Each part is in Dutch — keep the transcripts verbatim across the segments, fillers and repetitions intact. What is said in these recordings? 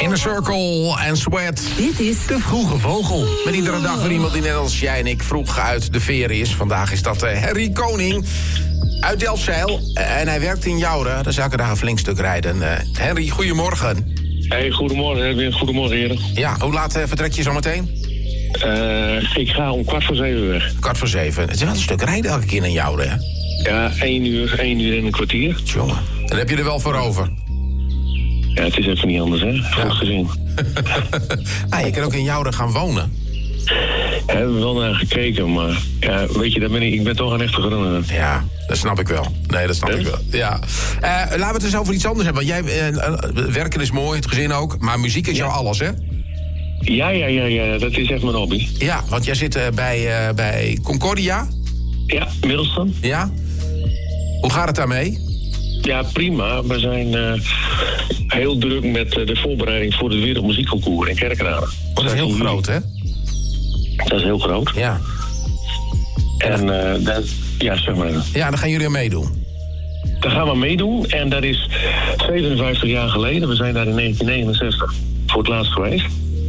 Inner Circle en Sweat. Dit is De Vroege Vogel. Met iedere dag weer iemand die net als jij en ik vroeg uit de veer is. Vandaag is dat uh, Henry Koning uit Delfzijl. Uh, en hij werkt in Joure. Daar zou ik er daar een flink stuk rijden. Uh, Henry, goedemorgen. Hey, goedemorgen, Edwin. Goedemorgen, heren. Ja, hoe laat uh, vertrek je zo meteen? Uh, ik ga om kwart voor zeven weg. Kwart voor zeven. Het is wel een stuk rijden elke keer naar Joure, hè? Ja, één uur, één uur en een kwartier. Jongen, dan heb je er wel voor over. Ja, het is even niet anders, hè? Goed Ja. gezien. Ah, je kan ook in Joure gaan wonen. Daar hebben we wel naar gekeken, maar ja, weet je, dat ben ik, ik ben toch een echte groene. Ja, dat snap ik wel. Nee, dat snap Hè? ik wel. Ja. Uh, laten we het eens over iets anders hebben. Want jij, uh, uh, werken is mooi, het gezin ook. Maar muziek is Ja. jou alles, hè? Ja, ja, ja, ja, dat is echt mijn hobby. Ja, want jij zit uh, bij, uh, bij Concordia. Ja, Middelstam. Ja? Hoe gaat het daarmee? Ja, prima. We zijn uh, heel druk met uh, de voorbereiding voor het Wereldmuziekconcours in Kerkrade. Oh, dat is heel groot, hè? Dat is heel groot. Ja. En uh, dat, ja, zeg maar. Ja, dan gaan jullie aan meedoen. Daar gaan we meedoen en dat is zevenenvijftig jaar geleden. We zijn daar in negentien negenenzestig voor het laatst geweest.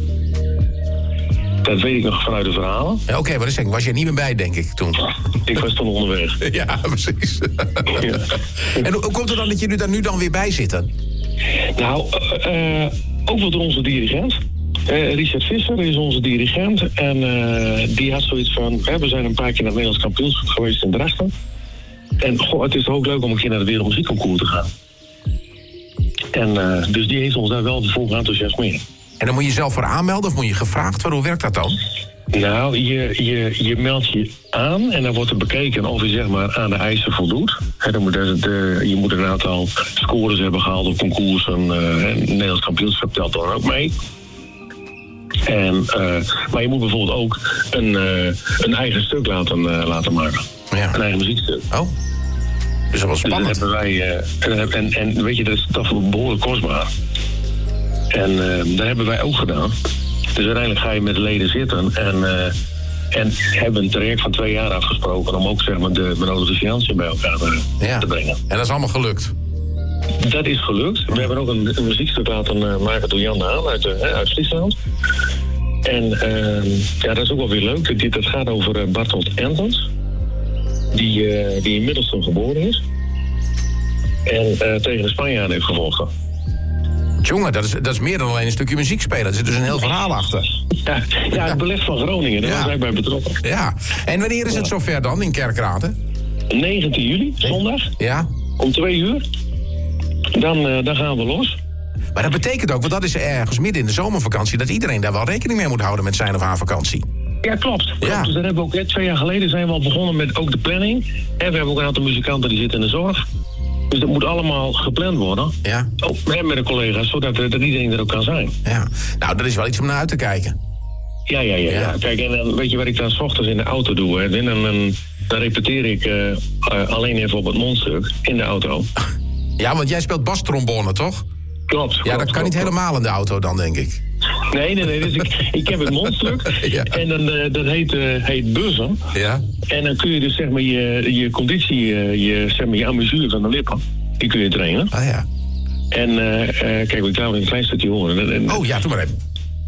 Dat weet ik nog vanuit de verhalen. Ja, Oké, okay, wat is het? Was je er niet meer bij, denk ik, toen? Ik was toen onderweg. Ja, precies. Ja. En hoe, hoe komt het dan dat jullie daar nu dan weer bij zitten? Nou, uh, ook wel door onze dirigent. Uh, Richard Visser is onze dirigent. En uh, die had zoiets van... Hè, we zijn een paar keer naar het Nederlands kampioenschap geweest in Drachten. En goh, het is toch ook leuk om een keer naar het Wereldmuziekconcours te gaan. En uh, dus die heeft ons daar wel voor enthousiasmeerd. En dan moet je zelf voor aanmelden of moet je gevraagd worden? Hoe werkt dat dan? Nou, je, je, je meldt je aan en dan wordt er bekeken of je zeg maar aan de eisen voldoet. He, dan moet er, de, je moet een aantal scores hebben gehaald op concoursen. Uh, en het Nederlands kampioenschap telt dan ook mee. En, uh, maar je moet bijvoorbeeld ook een, uh, een eigen stuk laten, uh, laten maken. Ja. Een eigen muziekstuk. Oh, dus dat was Dus dat spannend. hebben wij, uh, en, en, en weet je, dat is toch behoorlijk kostbaar. En uh, dat hebben wij ook gedaan. Dus uiteindelijk ga je met de leden zitten en, uh, en hebben een traject van twee jaar afgesproken om ook zeg maar, de benodigde financiën bij elkaar te, Ja. te brengen. En dat is allemaal gelukt. Dat is gelukt. We hebben ook een, een muziekstuk laten uh, maken door Jan de Haan uit, uh, uit Friesland. En uh, ja, dat is ook wel weer leuk. Dit, dat gaat over uh, Bartolt Entens, die, uh, die in Middelstum geboren is. En uh, tegen de Spanjaarden heeft gevochten. Jongen, dat is, dat is meer dan alleen een stukje muziek spelen. Er zit dus een heel verhaal achter. Ja, ja, het beleg van Groningen, daar Ja. was ik bij betrokken. Ja. En wanneer is het Ja. zover dan in Kerkrade? negentien juli, zondag, Ja. om twee uur. Dan, uh, dan gaan we los. Maar dat betekent ook, want dat is ergens midden in de zomervakantie... dat iedereen daar wel rekening mee moet houden met zijn of haar vakantie. Ja, klopt. klopt. Ja. Dus daar hebben we ook, twee jaar geleden zijn we al begonnen met ook de planning. En we hebben ook een aantal muzikanten die zitten in de zorg. Dus dat moet allemaal gepland worden. Ja. Ook met de collega's, zodat dat iedereen er ook kan zijn. Ja. Nou, dat is wel iets om naar uit te kijken. Ja, ja, ja. Ja. ja. Kijk, en dan weet je wat ik dan 's ochtends in de auto doe? Hè? Dan, dan, dan repeteer ik uh, uh, alleen even op het mondstuk in de auto. Ja, want jij speelt bastrombone, toch? Klopt. Ja, klopt, dat kan niet klopt. helemaal in de auto dan, denk ik. Nee, nee, nee. Dus ik, ik heb het mondstuk. Ja. En dan, uh, dat heet, uh, heet buzzen. Ja. En dan kun je dus zeg maar je, je conditie, uh, je, zeg maar, je amusuur van de lippen, die kun je trainen. Ah ja. En uh, uh, kijk, ik wil een klein stukje horen. En, en, Oh ja, doe maar even.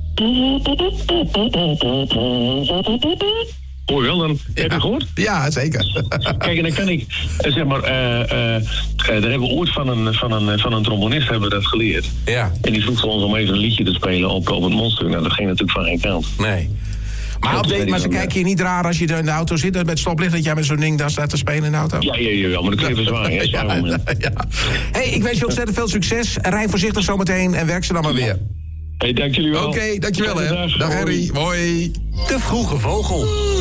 Hoor je wel, dan heb je Ja. het gehoord? Ja, zeker. Kijk, en dan kan ik, uh, zeg maar, uh, uh, uh, daar hebben we ooit van een, van een, van een trombonist hebben we dat geleerd. Ja, En die vroeg ons om even een liedje te spelen op, op het mondstuk. Nou, dat ging natuurlijk van geen kant. nee. Maar, op de, maar ze kijken je niet raar als je er in de auto zit... met het stoplicht dat jij met zo'n ding daar staat te spelen in de auto? Ja, ja, ja, ja, maar dat kun je even zwaaien. hè, Ja, zwaaien moment. ja. Hey, ik wens je ontzettend veel succes. Rij voorzichtig zometeen en werk ze dan maar weer. Hey, dank jullie wel. Oké, dankjewel hè. Fijne Dag Hoi. Harry. Hoi. De Vroege Vogel.